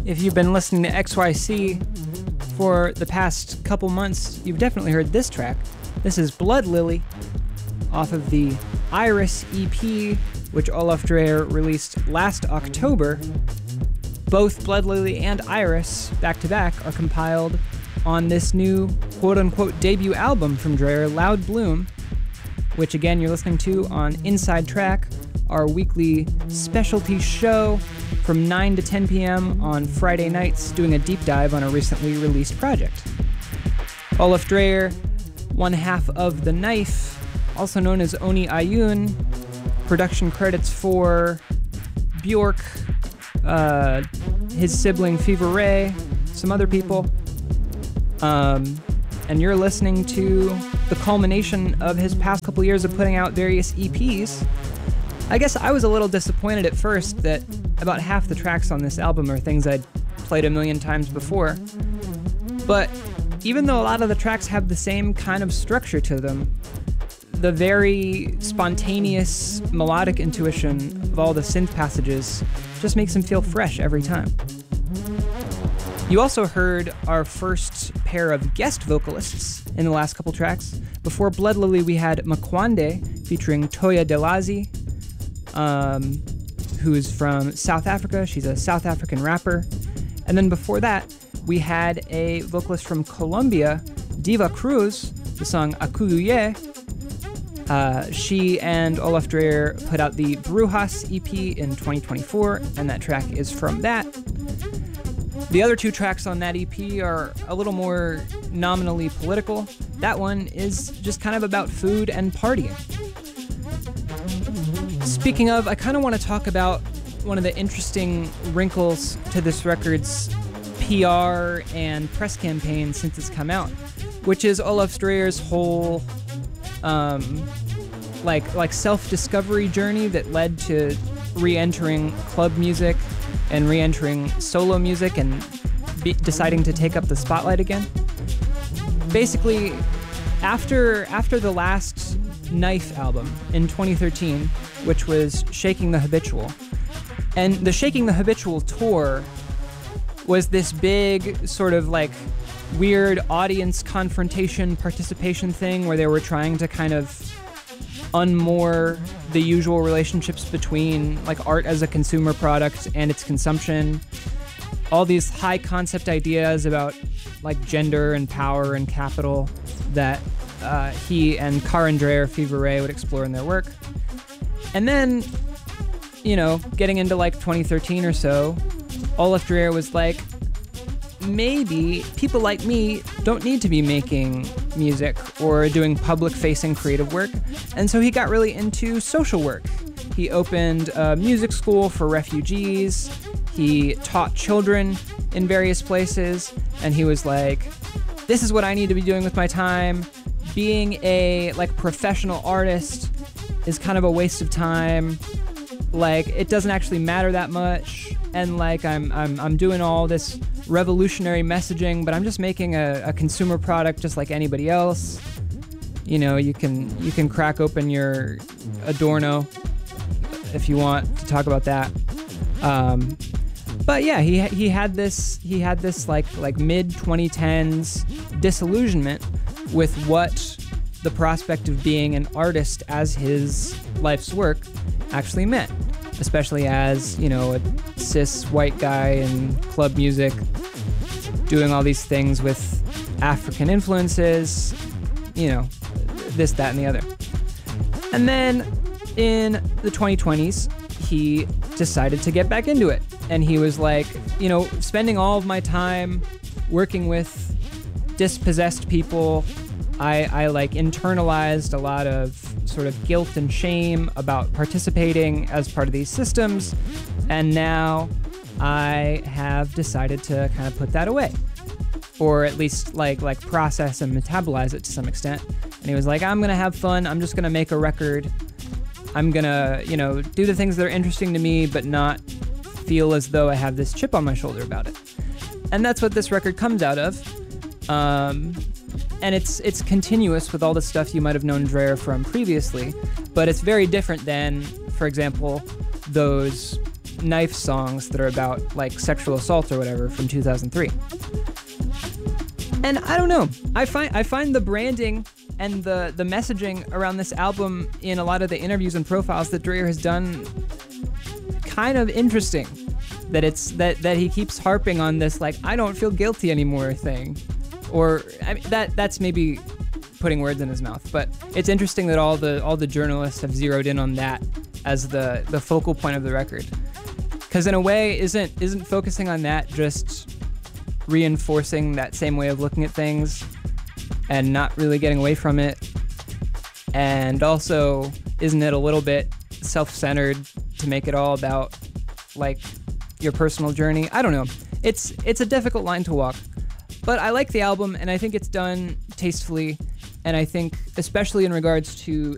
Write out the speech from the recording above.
If you've been listening to XYC for the past couple months, you've definitely heard this track. This is Blood Lily off of the Iris EP, which Olaf Dreyer released last October. Both Blood Lily and Iris, back to back, are compiled on this new quote-unquote debut album from Dreyer, Loud Bloom, which again you're listening to on Inside Track, our weekly specialty show from 9 to 10 p.m. on Friday nights, doing a deep dive on a recently released project. Olaf Dreyer, one half of The Knife, also known as Oni Ayun, production credits for Bjork, his sibling Fever Ray, some other people. And you're listening to the culmination of his past couple years of putting out various EPs. I guess I was a little disappointed at first that about half the tracks on this album are things I'd played a million times before. But even though a lot of the tracks have the same kind of structure to them, the very spontaneous melodic intuition of all the synth passages just makes them feel fresh every time. You also heard our first pair of guest vocalists in the last couple tracks. Before Blood Lily, we had Makwande featuring Toya Delazi, who is from South Africa. She's a South African rapper. And then before that, we had a vocalist from Colombia, Diva Cruz, the song Akuluye. She and Olaf Dreyer put out the Brujas EP in 2024, and that track is from that. The other two tracks on that EP are a little more nominally political. That one is just kind of about food and partying. Speaking of, I kind of want to talk about one of the interesting wrinkles to this record's PR and press campaign since it's come out, which is Olaf Dreyer's whole like self-discovery journey that led to re-entering club music and re-entering solo music and deciding to take up the spotlight again. Basically, after the last Knife album in 2013, which was Shaking the Habitual, and the Shaking the Habitual tour was this big sort of like weird audience confrontation participation thing where they were trying to kind of unmoor the usual relationships between like art as a consumer product and its consumption. All these high concept ideas about like gender and power and capital that he and Karen Dreyer, Fever Ray would explore in their work. And then, you know, getting into like 2013 or so, Olaf Dreyer was like, maybe people like me don't need to be making music or doing public-facing creative work. And so he got really into social work. He opened a music school for refugees. He taught children in various places. And he was like, this is what I need to be doing with my time. Being a like professional artist is kind of a waste of time. Like, it doesn't actually matter that much. And like I'm doing all this revolutionary messaging, but I'm just making a consumer product just like anybody else. You know, you can crack open your Adorno if you want to talk about that. But yeah, he had this like mid 2010s disillusionment with what the prospect of being an artist as his life's work actually meant, especially as, you know, a cis white guy in club music doing all these things with African influences, you know, this, that, and the other. And then in the 2020s, he decided to get back into it. And he was like, you know, spending all of my time working with dispossessed people, I like internalized a lot of sort of guilt and shame about participating as part of these systems. And now I have decided to kind of put that away, or at least like process and metabolize it to some extent. And he was like, I'm going to have fun. I'm just going to make a record. I'm going to, you know, do the things that are interesting to me, but not feel as though I have this chip on my shoulder about it. And that's what this record comes out of. And it's continuous with all the stuff you might have known Dreyer from previously, but it's very different than, for example, those knife songs that are about like sexual assault or whatever from 2003. And I don't know. I find the branding and the messaging around this album in a lot of the interviews and profiles that Dreyer has done kind of interesting. That it's that he keeps harping on this like I don't feel guilty anymore thing, or I mean, that's maybe putting words in his mouth. But it's interesting that all the journalists have zeroed in on that as the focal point of the record, because in a way isn't focusing on that just reinforcing that same way of looking at things and not really getting away from it, and also isn't it a little bit self-centered to make it all about like your personal journey? I don't know. It's a difficult line to walk, but I like the album and I think it's done tastefully, and I think especially in regards to